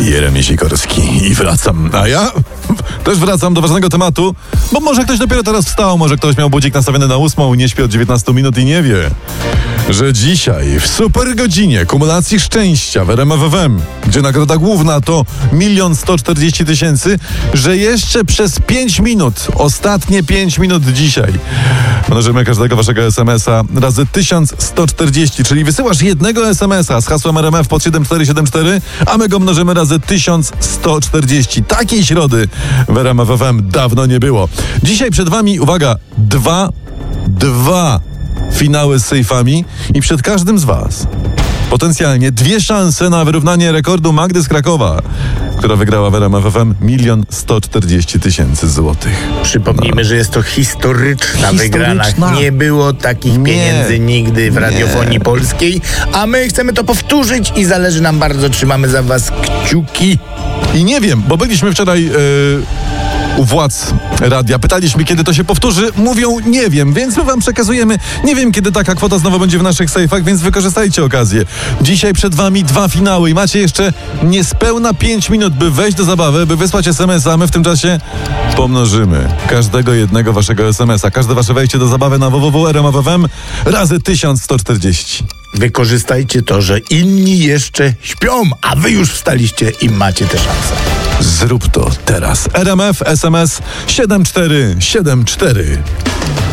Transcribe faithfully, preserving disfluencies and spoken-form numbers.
Jeremy Sikorski i wracam. A ja też wracam do ważnego tematu, bo może ktoś dopiero teraz wstał, może ktoś miał budzik nastawiony na ósmą, nie śpi od dziewiętnastu minut i nie wie, że dzisiaj w super godzinie kumulacji szczęścia w R M F F M, gdzie nagroda główna to milion sto czterdzieści tysięcy, że jeszcze przez pięć minut, ostatnie pięć minut dzisiaj, mnożymy każdego waszego es em es a razy tysiąc sto czterdzieści, czyli wysyłasz jednego es em es a z hasłem R M F pod siedem cztery siedem cztery, a my go mnożymy razy tysiąc sto czterdzieści. Takiej środy w R M F F M dawno nie było. Dzisiaj przed wami, uwaga, dwa, dwa finały z sejfami i przed każdym z was potencjalnie dwie szanse na wyrównanie rekordu Magdy z Krakowa, która wygrała w R M F F M milion sto czterdzieści tysięcy złotych. Przypomnijmy, no. że jest to historyczna, Historyczna. wygrana. Nie było takich Nie. pieniędzy nigdy w radiofonii Nie. polskiej, a my chcemy to powtórzyć i zależy nam bardzo, trzymamy za was kciuki. I nie wiem, bo byliśmy wczoraj yy, u władz radia, pytaliśmy, kiedy to się powtórzy, mówią nie wiem, więc my wam przekazujemy, nie wiem, kiedy taka kwota znowu będzie w naszych sejfach, więc wykorzystajcie okazję. Dzisiaj przed wami dwa finały i macie jeszcze niespełna pięć minut, by wejść do zabawy, by wysłać es em es a, my w tym czasie pomnożymy każdego jednego waszego es em es a, każde wasze wejście do zabawy na w w w kropka r m f f m razy tysiąc sto czterdzieści. Wykorzystajcie to, że inni jeszcze śpią, a wy już wstaliście i macie tę szansę. Zrób to teraz. R M F, es em es siedem cztery siedem cztery.